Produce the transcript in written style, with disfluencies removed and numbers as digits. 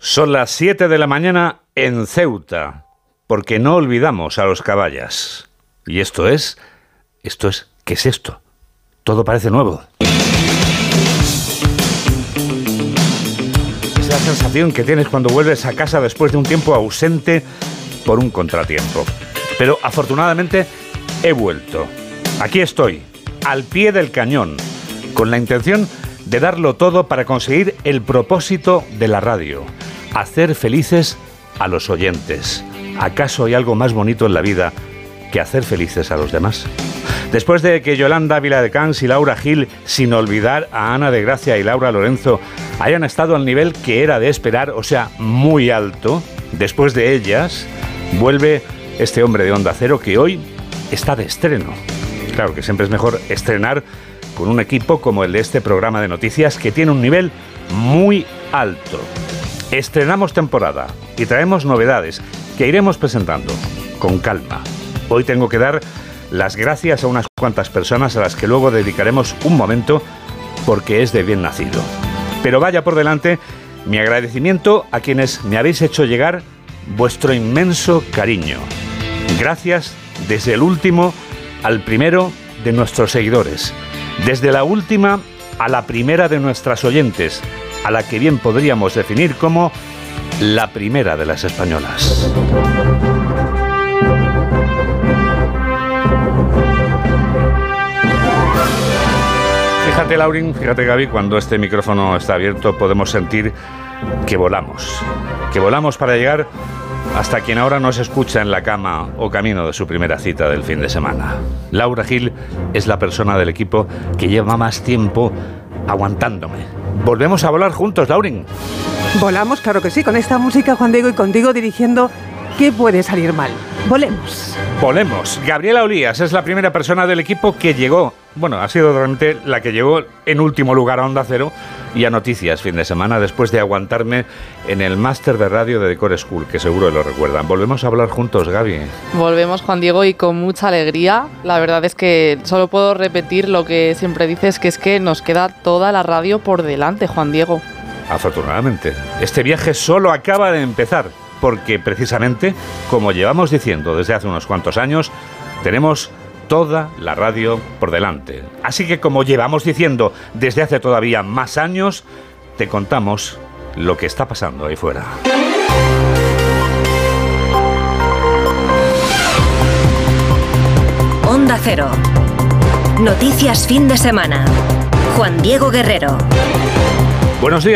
Son las 7 de la mañana en Ceuta, porque no olvidamos a los caballas. Y esto es, ¿qué es esto? Todo parece nuevo. Es la sensación que tienes cuando vuelves a casa después de un tiempo ausente por un contratiempo. Pero afortunadamente he vuelto. Aquí estoy, al pie del cañón, con la intención de darlo todo para conseguir el propósito de la radio: hacer felices a los oyentes. ¿Acaso hay algo más bonito en la vida que hacer felices a los demás? Después de que Yolanda Viladecans y Laura Gil, sin olvidar a Ana de Gracia y Laura Lorenzo, hayan estado al nivel que era de esperar, o sea, muy alto, después de ellas vuelve este hombre de Onda Cero que hoy está de estreno. Claro que siempre es mejor estrenar con un equipo como el de este programa de noticias, que tiene un nivel muy alto. Estrenamos temporada y traemos novedades que iremos presentando con calma. Hoy tengo que dar las gracias a unas cuantas personas a las que luego dedicaremos un momento, porque es de bien nacido. Pero vaya por delante mi agradecimiento a quienes me habéis hecho llegar vuestro inmenso cariño. Gracias desde el último al primero de nuestros seguidores, desde la última a la primera de nuestras oyentes, a la que bien podríamos definir como la primera de las españolas. Fíjate, Laurín, fíjate, Gaby, cuando este micrófono está abierto podemos sentir que volamos para llegar hasta quien ahora nos escucha en la cama o camino de su primera cita del fin de semana. Laura Gil es la persona del equipo que lleva más tiempo aguantándome. Volvemos a volar juntos, Laurín. Volamos, claro que sí, con esta música, Juan Diego, y contigo dirigiendo. ¿Qué puede salir mal? Volemos. Volemos. Gabriela Olías es la primera persona del equipo que llegó, bueno, ha sido realmente la que llegó en último lugar a Onda Cero y a Noticias fin de semana, después de aguantarme en el máster de radio de Decor School, que seguro lo recuerdan. Volvemos a hablar juntos, Gaby. Volvemos, Juan Diego, y con mucha alegría. La verdad es que solo puedo repetir lo que siempre dices, que es que nos queda toda la radio por delante, Juan Diego. Afortunadamente, este viaje solo acaba de empezar, porque precisamente, como llevamos diciendo desde hace unos cuantos años, tenemos toda la radio por delante. Así que, como llevamos diciendo desde hace todavía más años, te contamos lo que está pasando ahí fuera. Onda Cero. Noticias fin de semana. Juan Diego Guerrero. Buenos días.